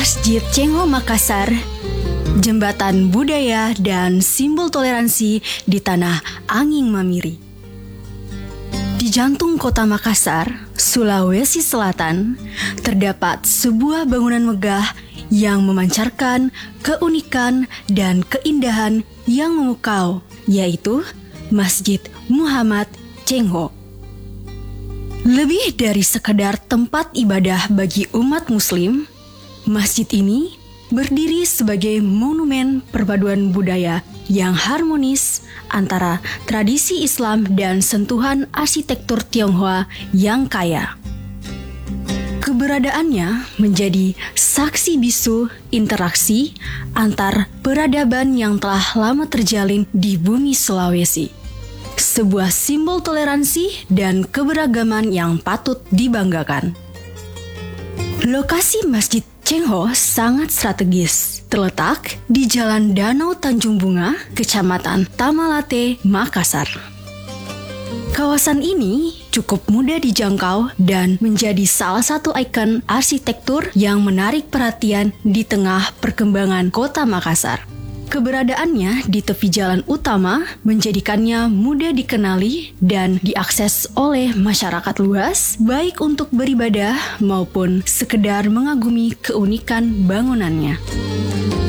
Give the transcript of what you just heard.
Masjid Cengho Makassar, jembatan budaya dan simbol toleransi di tanah Angin Mamiri. Di jantung kota Makassar, Sulawesi Selatan, terdapat sebuah bangunan megah yang memancarkan keunikan dan keindahan yang memukau, yaitu Masjid Muhammad Cengho. Lebih dari sekedar tempat ibadah bagi umat muslim, masjid ini berdiri sebagai monumen perpaduan budaya yang harmonis antara tradisi Islam dan sentuhan arsitektur Tionghoa yang kaya. Keberadaannya menjadi saksi bisu interaksi antar peradaban yang telah lama terjalin di bumi Sulawesi. Sebuah simbol toleransi dan keberagaman yang patut dibanggakan. Lokasi Masjid Cengho sangat strategis, terletak di Jalan Danau Tanjung Bunga, Kecamatan Tamalate, Makassar. Kawasan ini cukup mudah dijangkau dan menjadi salah satu ikon arsitektur yang menarik perhatian di tengah perkembangan kota Makassar. Keberadaannya di tepi jalan utama menjadikannya mudah dikenali dan diakses oleh masyarakat luas, baik untuk beribadah maupun sekedar mengagumi keunikan bangunannya.